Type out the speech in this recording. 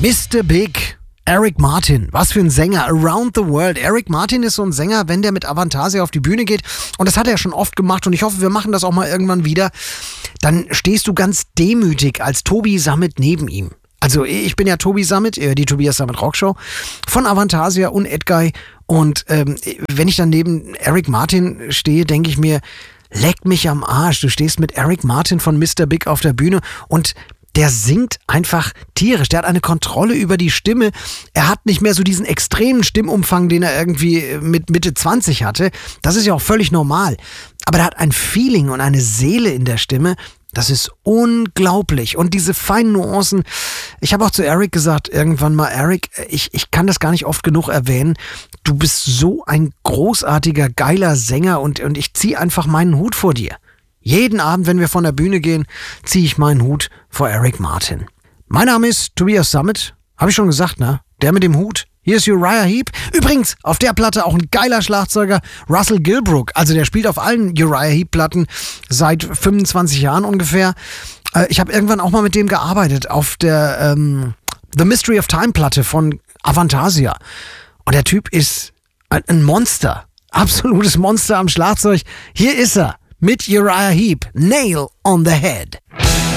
Mr. Big, Eric Martin, was für ein Sänger, Around the World. Eric Martin ist so ein Sänger, wenn der mit Avantasia auf die Bühne geht, und das hat er schon oft gemacht und ich hoffe, wir machen das auch mal irgendwann wieder, dann stehst du ganz demütig als Tobi Sammet neben ihm. Also ich bin ja Tobi Sammet, die Tobias Sammet Rockshow von Avantasia und Edguy, und wenn ich dann neben Eric Martin stehe, denke ich mir, leck mich am Arsch, du stehst mit Eric Martin von Mr. Big auf der Bühne und der singt einfach tierisch. Der hat eine Kontrolle über die Stimme. Er hat nicht mehr so diesen extremen Stimmumfang, den er irgendwie mit Mitte 20 hatte. Das ist ja auch völlig normal. Aber er hat ein Feeling und eine Seele in der Stimme. Das ist unglaublich. Und diese feinen Nuancen. Ich habe auch zu Eric gesagt, irgendwann mal, Eric, ich kann das gar nicht oft genug erwähnen. Du bist so ein großartiger, geiler Sänger und ich ziehe einfach meinen Hut vor dir. Jeden Abend, wenn wir von der Bühne gehen, ziehe ich meinen Hut vor Eric Martin. Mein Name ist Tobias Sammet. Habe ich schon gesagt, ne? Der mit dem Hut. Hier ist Uriah Heep. Übrigens, auf der Platte auch ein geiler Schlagzeuger, Russell Gilbrook. Also der spielt auf allen Uriah Heep-Platten seit 25 Jahren ungefähr. Ich habe irgendwann auch mal mit dem gearbeitet auf der The Mystery of Time-Platte von Avantasia. Und der Typ ist ein Monster. Absolutes Monster am Schlagzeug. Hier ist er. Mit Uriah Heep, Nail on the Head.